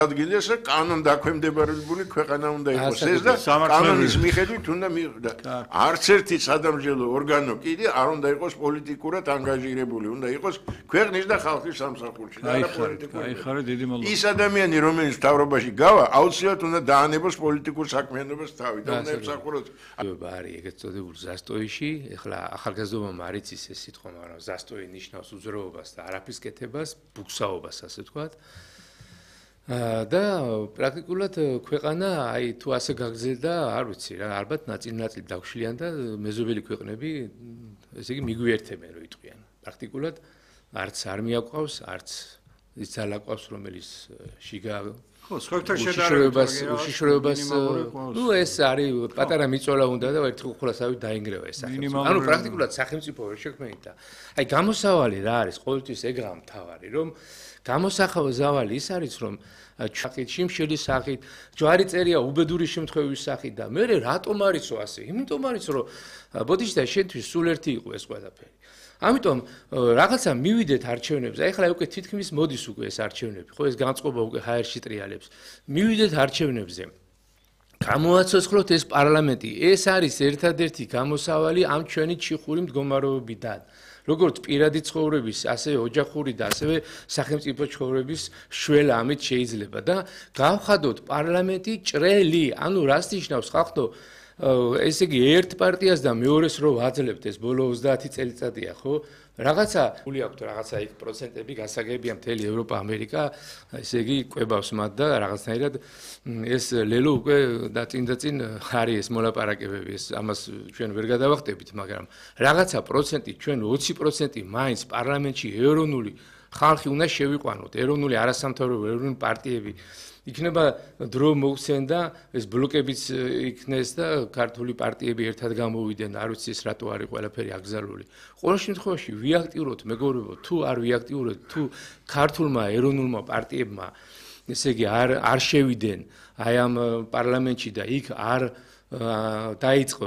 ადგილას კანონ დაქვემდებარებული ქვეყანა უნდა იყოს ეს და კანონის მიხედვით უნდა მიიღოს. არც ერთი სადამსჯელო ორგანო კიდე არ უნდა იყოს პოლიტიკურად ანგაჟირებული, უნდა იყოს ქვეყნის და ხალხის სამსახურში და არა პოლიტიკური. ის ადამიანი, რომელიც მთავრობაში გავა, აუცილებლად უნდა დაანებოს პოლიტიკურ საქმიანობას თავი და უნდა ემსახუროს. არის ეგეთ წოდებული ზასტოიში, ეხლა ახალგაზრდობამ არ იცის ეს სიტყვა, მაგრამ ზასტოი ნიშნავს უძრაობას და არაფრის კეთებას, ბუქსაობას, ასე ვთქვათ. და პრაქტიკულად ქვეყანა აი თუ ასე გაგრძელდა, არ ვიცი რა, ალბათ ნაწილ-ნაწილ დაგვშლიან და მეზობელი ქვეყნები, ესე იგი მიგვიერთებენ რო იტყვიან. პრაქტიკულად არც არმია გვყავს, არც ის ძალა გვყავს, რომელიც შიგა უშიშროებას ნუ ეს არის პატარა მიწოლა უნდა და ერთი უხლასავით დაინგრევა ეს სახელმწიფო. ანუ პრაქტიკულად სახელმწიფო ვერ შექმნით და აი გამოსავალი რა არის ყოველთვის ეგრაა მთავარი რომ გამოსახავი ის არის რომ ჩაყით შიმშილის სახით ჯვარი წერია უბედური შემთხვევის სახით და მე რატომ არისო ასე იმიტომ არის რომ ბოდიშთა შენთვის სულ ერთი იყო ეს ყველაფერი. ამიტომ რაღაცა მივიდეთ არჩევნებზე. აი ხლა უკვე თითქმის მოდის უკვე ეს არჩევნები, ხო ეს განწყობა უკვე ჰაერში ტრიალებს. მივიდეთ არჩევნებზე. გამოაცოცხლოთ ეს პარლამენტი. ეს არის ერთადერთი გამოსავალი ამ ჩვენი ჩიხური მდგომარეობიდან. როგორც პირადი ცხოვრების, ასევე ოჯახური და ასევე სახელმწიფო ცხოვრების შველა ამით შეიძლება და გავხადოთ პარლამენტი ჭრელი. ანუ რას ნიშნავს ხალხო ესე იგი ერთ პარტიას და მეორეს რო ვაძლევთ ეს ბოლო 30 წელიწადია ხო რაღაცა გული აქვს რაღაცა იქ პროცენტები გასაგებია მთელი ევროპა ამერიკა ესე იგი ყვებავს მათ და რაღაცნაირად ეს ლელო უკვე და წინ არის ეს მოლაპარაკებები ეს ამას ჩვენ ვერ გადავახტებით მაგრამ რაღაცა პროცენტი ჩვენ 20% მაინც პარლამენტში ეროვნული ხალხი უნდა შევიყვანოთ ეროვნული არასამთავრობო ეროვნული პარტიები იქნება დრო მოუცენ და ეს ბლოკებიც იქნეს და ქართული პარტიები ერთად გამოვიდნენ არ ვიცი ეს რატო არის ყველაფერი აკრძალული ყოველ შემთხვევაში ვიაქტიუროთ მეგობრებო თუ არ ვიაქტიუროთ თუ ქართულმა ეროვნულმა პარტიებმა ესე იგი არ შევიდნენ აი ამ პარლამენტში და იქ არ დაიწყო